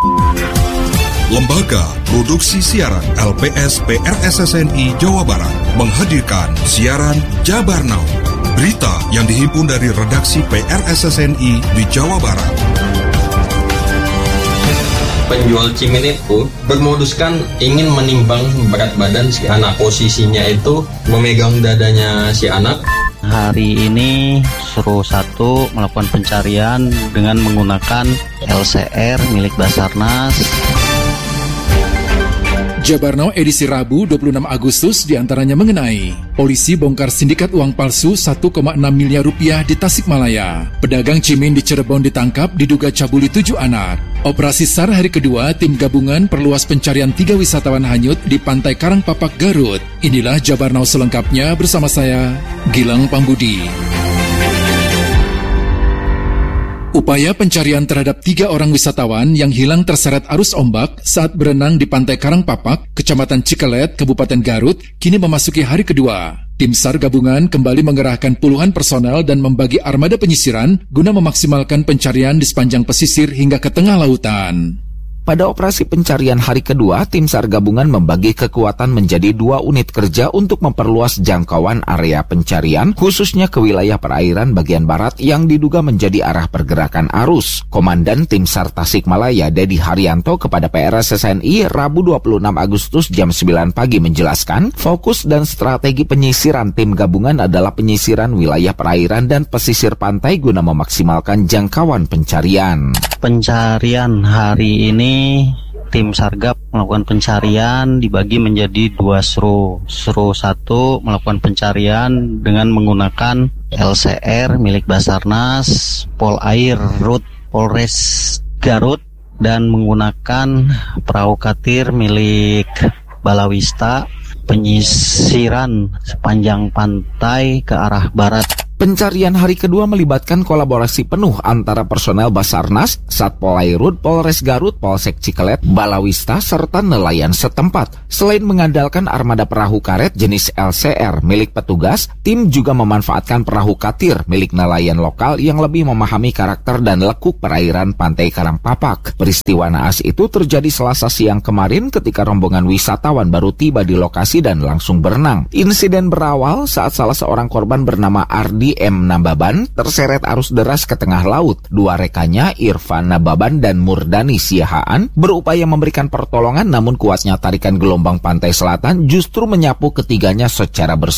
Lembaga Produksi Siaran LPS PRSSNI Jawa Barat menghadirkan siaran Jabar Now. Berita yang dihimpun dari redaksi PRSSNI di Jawa Barat. Penjual Cimin itu bermoduskan ingin menimbang berat badan si anak. Posisinya itu memegang dadanya si anak. Hari ini Seru 1 melakukan pencarian dengan menggunakan LCR milik Basarnas. Jabar Now edisi Rabu 26 Agustus diantaranya mengenai polisi bongkar sindikat uang palsu 1,6 miliar rupiah di Tasikmalaya. Pedagang Cimin di Cirebon ditangkap diduga cabuli 7 anak. Operasi SAR hari kedua, tim gabungan perluas pencarian 3 wisatawan hanyut di Pantai Karangpapak, Garut. Inilah Jabar Now selengkapnya bersama saya, Gilang Pambudi. Upaya pencarian terhadap 3 orang wisatawan yang hilang terseret arus ombak saat berenang di Pantai Karangpapak, Kecamatan Cikelet, Kabupaten Garut, kini memasuki hari kedua. Tim SAR gabungan kembali mengerahkan puluhan personel dan membagi armada penyisiran guna memaksimalkan pencarian di sepanjang pesisir hingga ke tengah lautan. Pada operasi pencarian hari kedua, tim SAR gabungan membagi kekuatan menjadi 2 unit kerja untuk memperluas jangkauan area pencarian, khususnya ke wilayah perairan bagian barat yang diduga menjadi arah pergerakan arus. Komandan tim SAR Tasikmalaya, Dedi Haryanto, kepada PRSSNI Rabu 26 Agustus jam 9 pagi menjelaskan, fokus dan strategi penyisiran tim gabungan adalah penyisiran wilayah perairan dan pesisir pantai guna memaksimalkan jangkauan pencarian. Pencarian hari ini tim Sargab melakukan pencarian dibagi menjadi 2 seru. Seru 1 melakukan pencarian dengan menggunakan LCR milik Basarnas, Polair Rut Polres Garut, dan menggunakan perahu katir milik Balawista, penyisiran sepanjang pantai ke arah barat. Pencarian hari kedua melibatkan kolaborasi penuh antara personel Basarnas, Satpol Airut, Polres Garut, Polsek Cikelet, Balawista, serta nelayan setempat. Selain mengandalkan armada perahu karet jenis LCR milik petugas, tim juga memanfaatkan perahu katir milik nelayan lokal yang lebih memahami karakter dan lekuk perairan Pantai Karangpapak. Peristiwa naas itu terjadi Selasa siang kemarin ketika rombongan wisatawan baru tiba di lokasi dan langsung berenang. Insiden berawal saat salah seorang korban bernama Ardi M. Nababan terseret arus deras ke tengah laut. 2 rekannya, Irfan Nababan dan Murdani Siahaan, berupaya memberikan pertolongan namun kuatnya tarikan gelombang pantai selatan justru menyapu ketiganya secara bersama.